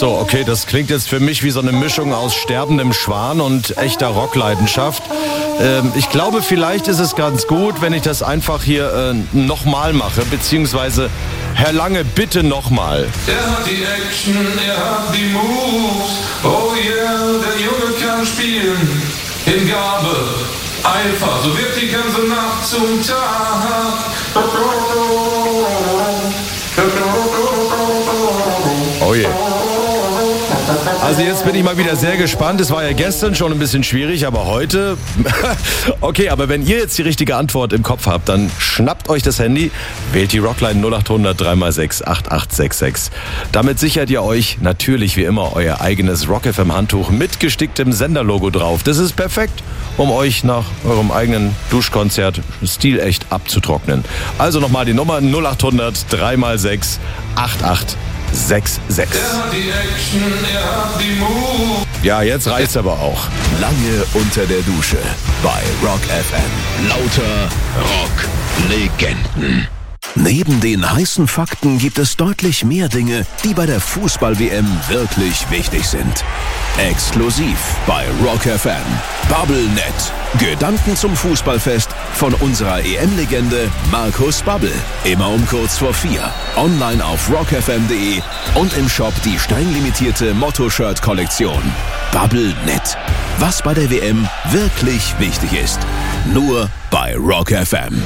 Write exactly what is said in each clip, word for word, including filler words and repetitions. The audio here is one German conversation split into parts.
So, okay, das klingt jetzt für mich wie so eine Mischung aus sterbendem Schwan und echter Rockleidenschaft. Ähm, ich glaube, vielleicht ist es ganz gut, wenn ich das einfach hier äh, nochmal mache, beziehungsweise Herr Lange, bitte nochmal. Er hat die Action, er hat die Moves, oh yeah, der Junge kann spielen, in Gabe, Eifer, so wird die ganze Nacht zum Tag. Oh je. Also jetzt bin ich mal wieder sehr gespannt. Es war ja gestern schon ein bisschen schwierig, aber heute... Okay, aber wenn ihr jetzt die richtige Antwort im Kopf habt, dann schnappt euch das Handy, wählt die Rockline null acht hundert drei mal sechs acht acht sechs sechs. Damit sichert ihr euch natürlich wie immer euer eigenes Rock F M Handtuch mit gesticktem Senderlogo drauf. Das ist perfekt, um euch nach eurem eigenen Duschkonzert stilecht abzutrocknen. Also nochmal die Nummer null acht hundert drei mal sechs acht acht sechs sechs. Er hat die Action, er hat die Moves. Ja, jetzt reicht's aber auch. Lange unter der Dusche bei Rock F M. Lauter Rock-Legenden. Neben den heißen Fakten gibt es deutlich mehr Dinge, die bei der Fußball-W M wirklich wichtig sind. Exklusiv bei Rock F M. BubbleNet. Gedanken zum Fußballfest von unserer E M-Legende Markus Babbel. Immer um kurz vor vier. Online auf rock f m punkt d e und im Shop die streng limitierte Motto-Shirt-Kollektion. BubbleNet. Was bei der W M wirklich wichtig ist. Nur bei Rock F M.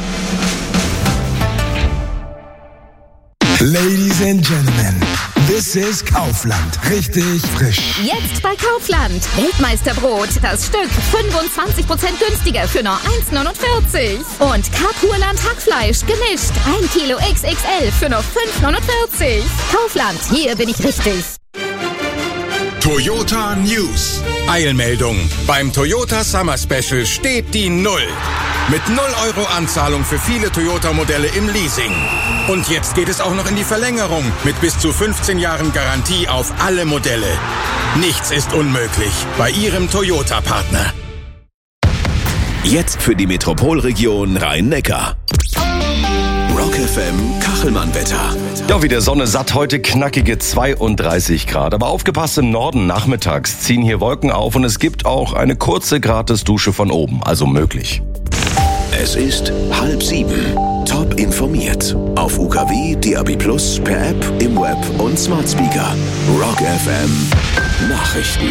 Ladies and Gentlemen, this is Kaufland. Richtig frisch. Jetzt bei Kaufland. Weltmeisterbrot. Das Stück fünfundzwanzig Prozent günstiger für nur eins neunundvierzig. Und Kapurland Hackfleisch gemischt. ein Kilo X X L für nur fünf neunundvierzig. Kaufland, hier bin ich richtig. Toyota News. Eilmeldung. Beim Toyota Summer Special steht die Null. Mit null Euro Anzahlung für viele Toyota-Modelle im Leasing. Und jetzt geht es auch noch in die Verlängerung mit bis zu fünfzehn Jahren Garantie auf alle Modelle. Nichts ist unmöglich bei Ihrem Toyota-Partner. Jetzt für die Metropolregion Rhein-Neckar. Rock F M Kachelmann-Wetter. Ja, wieder Sonne satt, heute knackige zweiunddreißig Grad. Aber aufgepasst, im Norden nachmittags ziehen hier Wolken auf und es gibt auch eine kurze Gratisdusche von oben, also möglich. Es ist halb sieben. Top informiert. Auf U K W, D A B plus, per App, im Web und Smart Speaker. Rock F M Nachrichten.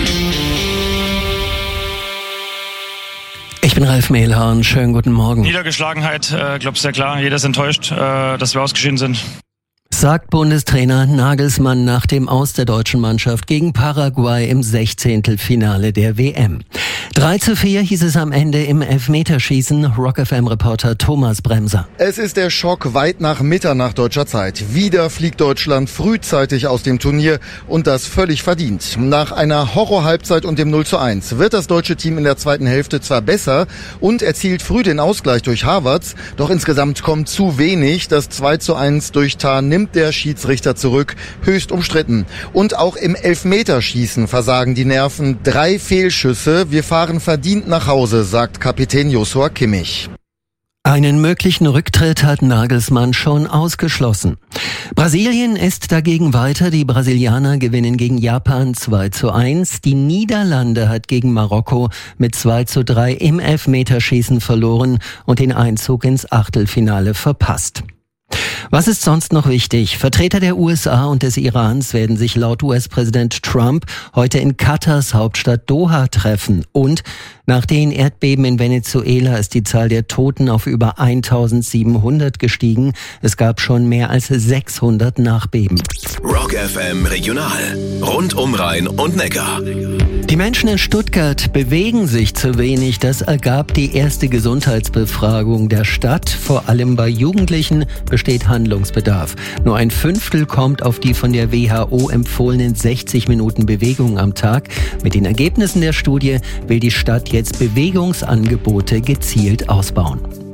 Ich bin Ralf Mehlhahn, schönen guten Morgen. Niedergeschlagenheit, äh, glaube sehr klar. Jeder ist enttäuscht, äh, dass wir ausgeschieden sind. Sagt Bundestrainer Nagelsmann nach dem Aus der deutschen Mannschaft gegen Paraguay im Sechzehntelfinale der W M. drei zu vier hieß es am Ende im Elfmeterschießen. Rock F M-Reporter Thomas Bremser. Es ist der Schock weit nach Mitternacht deutscher Zeit. Wieder fliegt Deutschland frühzeitig aus dem Turnier und das völlig verdient. Nach einer Horror-Halbzeit und dem null zu eins wird das deutsche Team in der zweiten Hälfte zwar besser und erzielt früh den Ausgleich durch Havertz, doch insgesamt kommt zu wenig. Das zwei zu eins durch Tah nimmt der Schiedsrichter zurück, höchst umstritten. Und auch im Elfmeterschießen versagen die Nerven. Drei Fehlschüsse. Wir fahren verdient nach Hause, sagt Kapitän Joshua Kimmich. Einen möglichen Rücktritt hat Nagelsmann schon ausgeschlossen. Brasilien ist dagegen weiter. Die Brasilianer gewinnen gegen Japan zwei zu eins. Die Niederlande hat gegen Marokko mit zwei zu drei im Elfmeterschießen verloren und den Einzug ins Achtelfinale verpasst. Was ist sonst noch wichtig? Vertreter der U S A und des Irans werden sich laut U S-Präsident Trump heute in Katars Hauptstadt Doha treffen. Und nach den Erdbeben in Venezuela ist die Zahl der Toten auf über eintausendsiebenhundert gestiegen. Es gab schon mehr als sechshundert Nachbeben. Rock F M Regional. Rund um Rhein und Neckar. Die Menschen in Stuttgart bewegen sich zu wenig. Das ergab die erste Gesundheitsbefragung der Stadt. Vor allem bei Jugendlichen besteht Handlungsbedarf. Nur ein Fünftel kommt auf die von der W H O empfohlenen sechzig Minuten Bewegung am Tag. Mit den Ergebnissen der Studie will die Stadt jetzt Bewegungsangebote gezielt ausbauen.